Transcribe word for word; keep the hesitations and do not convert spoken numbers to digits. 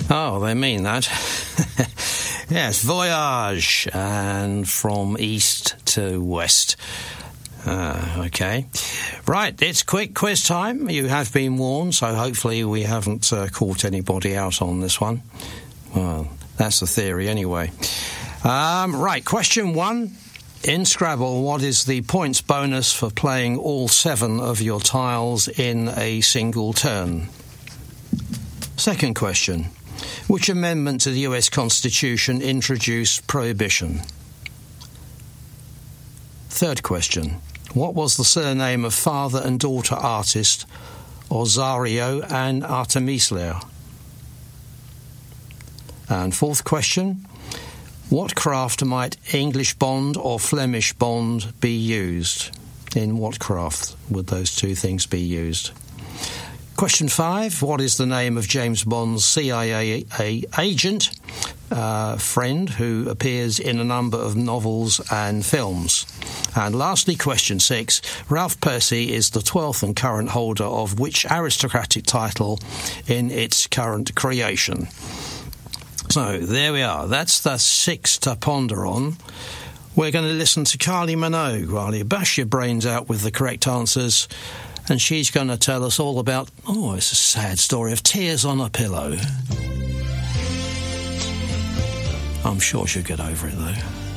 Oh, they mean that. Yes, voyage, and from east to west. Uh, okay. Right, it's quick quiz time. You have been warned, so hopefully we haven't uh, caught anybody out on this one. Well, that's the theory anyway. Um, right, question one. In Scrabble, what is the points bonus for playing all seven of your tiles in a single turn? Second question. Which amendment to the U S Constitution introduced prohibition? Third question. What was the surname of father and daughter artist Osario and Artemislia? And fourth question. What craft might English bond or Flemish bond be used? In what craft would those two things be used? Question five. What is the name of James Bond's C I A a agent, uh, friend, who appears in a number of novels and films? And lastly, question six. Ralph Percy is the twelfth and current holder of which aristocratic title in its current creation? So, there we are. That's the six to ponder on. We're going to listen to Carly Minogue while you bash your brains out with the correct answers, and she's going to tell us all about, oh, it's a sad story of tears on a pillow. I'm sure she'll get over it, though.